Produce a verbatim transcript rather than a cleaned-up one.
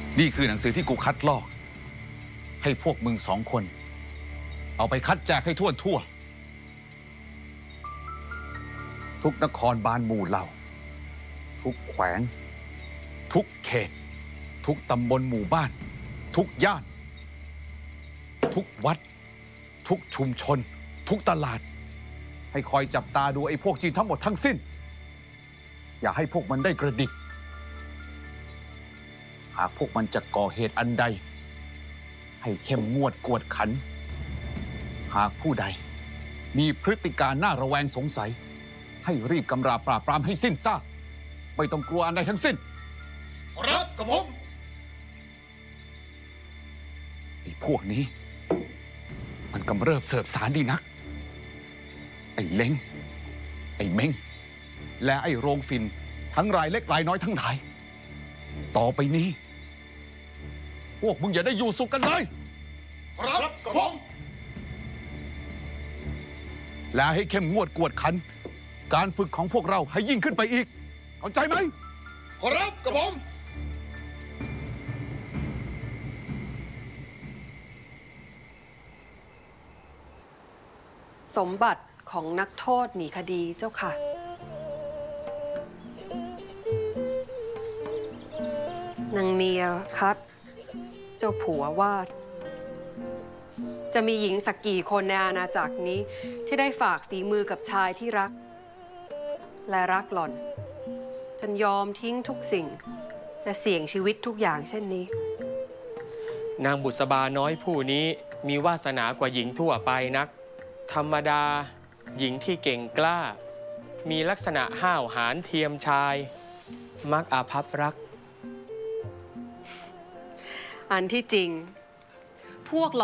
นี่คือหนังสือที่กูคัดลอกให้พวกมึงสองคน เอาไปคัดแจกให้ทั่วทั่วทุกนครบาลหมู่เหล่าทุกแขวงทุกเขต ทุกตำบลหมู่บ้าน ทุกย่าน ทุกวัด ทุกชุมชน ทุกตลาด ให้คอยจับตาดูไอ้พวกจีนทั้งหมดทั้งสิ้น อย่าให้พวกมันได้กระดิก หากพวกมันจะก่อเหตุอันใด ให้เข้มงวดกวดขัน หากผู้ใดมีพฤติการน่าระแวงสงสัย ให้รีบกำราบปราบปรามให้สิ้นซากไม่ต้องกลัวอันใดทั้งสิ้นครับกับผมไอ้พวกนี้ มันกำเริบเสิร์ฟสารดีนัก ไอ้เล้งไอ้เม้งและไอ้โรงฝิ่นทั้งรายเล็กรายน้อยทั้งหลาย ต่อไปนี้ พวกมึงอย่าได้อยู่สุขกันเลยครับกับผมและให้เข้มงวดกวดขัน การฝึกของพวกเราให้ยิ่งขึ้นไปอีกเข้าใจไหมครับกับผมสมบัติของนักโทษหนีคดีเจ้าค่ะนางเนียคัดเจ้าผัววาดจะมีหญิงสักกี่คนในอาณาจักรนี้ที่ได้ฝากฝีมือกับชายที่รักและรักหล่อนจนยอมทิ้งทุกสิ่งและเสี่ยงชีวิตทุกอย่างเช่นนี้นางบุษบาน้อยผู้นี้มีวาสนากว่าหญิงทั่วไปนักธรรมดาหญิงที่เก่งกล้ามีลักษณะห้าวหาญเทียมชายมักอาภัพรักอันที่จริงพวก